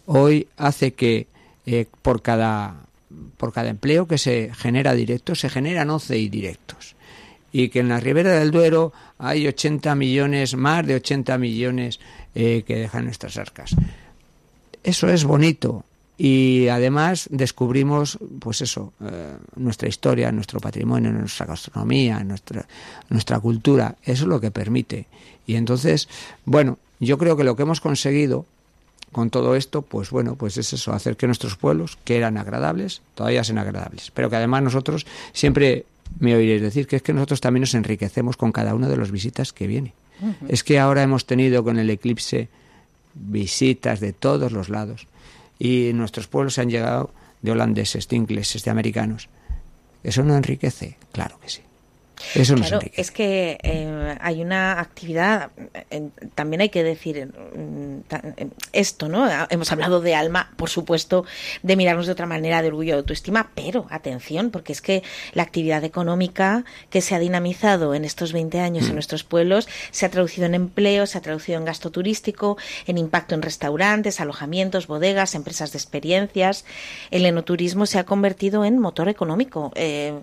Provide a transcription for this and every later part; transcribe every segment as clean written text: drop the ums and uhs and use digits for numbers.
hoy hace que por cada empleo que se genera directo, se generan 11 indirectos. Y que en la Ribera del Duero hay 80 millones, más de 80 millones que dejan nuestras arcas. Eso es bonito. Y además descubrimos, pues eso, nuestra historia, nuestro patrimonio, nuestra gastronomía, nuestra cultura. Eso es lo que permite. Y entonces, bueno, yo creo que lo que hemos conseguido con todo esto, pues bueno, pues es eso, hacer que nuestros pueblos, que eran agradables, todavía sean agradables. Pero que además nosotros, siempre me oiréis decir, que es que nosotros también nos enriquecemos con cada una de las visitas que viene. Uh-huh. Es que ahora hemos tenido con el eclipse visitas de todos los lados. Y nuestros pueblos se han llegado de holandeses, de ingleses, de americanos. ¿Eso no enriquece? Claro que sí. Eso nos enriquece. Es que hay una actividad, también hay que decir esto, ¿no? Hemos hablado de alma, por supuesto, de mirarnos de otra manera, de orgullo, de autoestima, pero atención, porque es que la actividad económica que se ha dinamizado en estos 20 años en nuestros pueblos se ha traducido en empleo, se ha traducido en gasto turístico, en impacto en restaurantes, alojamientos, bodegas, empresas de experiencias. El enoturismo se ha convertido en motor económico.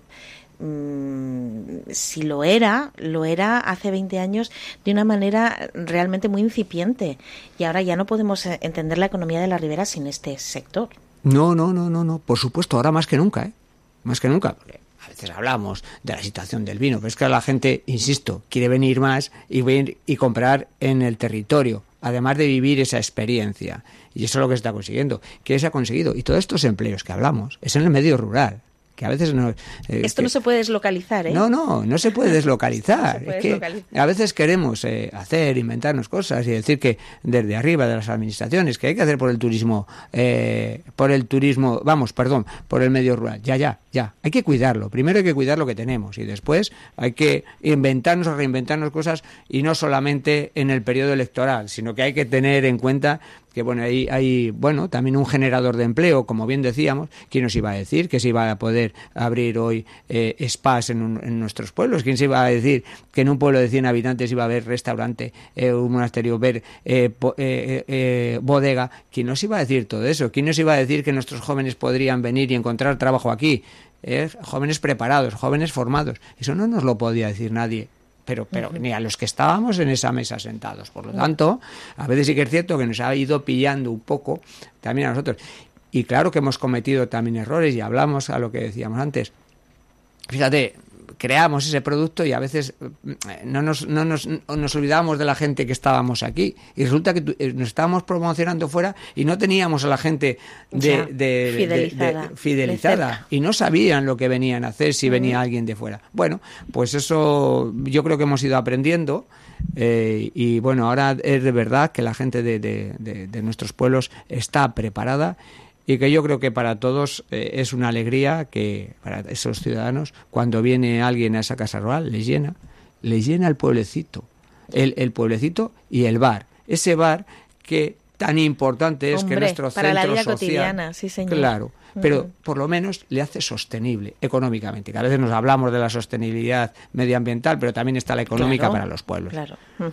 Si lo era hace 20 años de una manera realmente muy incipiente, y ahora ya no podemos entender la economía de la Ribera sin este sector. No, por supuesto, ahora más que nunca, porque a veces hablamos de la situación del vino, pero es que la gente, insisto, quiere venir más y comprar en el territorio, además de vivir esa experiencia, y eso es lo que se está consiguiendo. ¿Qué se ha conseguido? Y todos estos empleos que hablamos, es en el medio rural, que a veces no... Esto no se puede deslocalizar, ¿eh? No se puede deslocalizar. No se puede deslocalizar. A veces queremos inventarnos cosas y decir que desde arriba de las administraciones, que hay que hacer por el medio rural. Ya. Hay que cuidarlo. Primero hay que cuidar lo que tenemos y después hay que reinventarnos cosas, y no solamente en el periodo electoral, sino que hay que tener en cuenta que hay también un generador de empleo, como bien decíamos. ¿Quién nos iba a decir que se iba a poder abrir hoy spas en nuestros pueblos? ¿Quién se iba a decir que en un pueblo de 100 habitantes iba a haber restaurante, un monasterio, bodega? ¿Quién nos iba a decir todo eso? ¿Quién nos iba a decir que nuestros jóvenes podrían venir y encontrar trabajo aquí? Jóvenes preparados, jóvenes formados. Eso no nos lo podía decir nadie. Pero ni a los que estábamos en esa mesa sentados. Por lo tanto, a veces sí que es cierto que nos ha ido pillando un poco también a nosotros. Y claro que hemos cometido también errores, y hablamos a lo que decíamos antes. Fíjate, creamos ese producto y a veces nos olvidábamos de la gente que estábamos aquí, y resulta que nos estábamos promocionando fuera y no teníamos a la gente fidelizada y no sabían lo que venían a hacer si venía alguien de fuera. Bueno, pues eso yo creo que hemos ido aprendiendo, y bueno, ahora es de verdad que la gente de nuestros pueblos está preparada. Y que yo creo que para todos es una alegría que para esos ciudadanos, cuando viene alguien a esa casa rural, les llena el pueblecito, el pueblecito y el bar. Ese bar que tan importante es, que nuestro para centro la vida social, cotidiana, sí señor. Claro, pero por lo menos le hace sostenible económicamente, que a veces nos hablamos de la sostenibilidad medioambiental, pero también está la económica para los pueblos. Claro.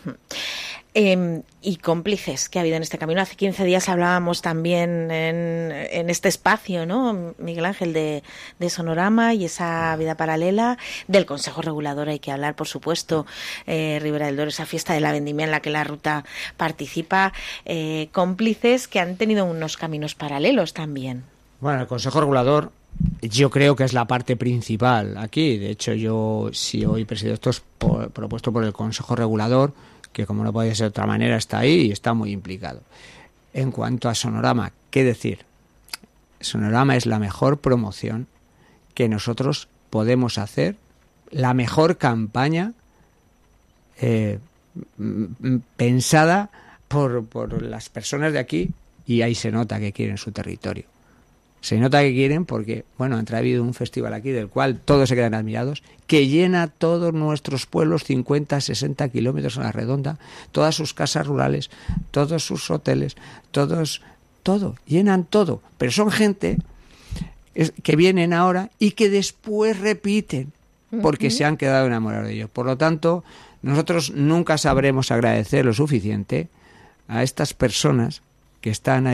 Y cómplices que ha habido en este camino. Hace 15 días hablábamos también en este espacio, ¿no, Miguel Ángel, de Sonorama y esa vida paralela, del Consejo Regulador hay que hablar, por supuesto, Ribera del Duero, esa fiesta de la vendimia en la que la ruta participa, cómplices que han tenido unos caminos paralelos también. Bueno, el Consejo Regulador yo creo que es la parte principal aquí. De hecho, yo, si hoy presido esto, es propuesto por el Consejo Regulador, que como no puede ser de otra manera está ahí y está muy implicado. En cuanto a Sonorama, ¿qué decir? Sonorama es la mejor promoción que nosotros podemos hacer, la mejor campaña pensada por las personas de aquí, y ahí se nota que quieren su territorio. Se nota que quieren porque, bueno, han traído un festival aquí del cual todos se quedan admirados, que llena todos nuestros pueblos, 50, 60 kilómetros a la redonda, todas sus casas rurales, todos sus hoteles, todo, llenan todo. Pero son gente que vienen ahora y que después repiten porque se han quedado enamorados de ellos. Por lo tanto, nosotros nunca sabremos agradecer lo suficiente a estas personas que están ahí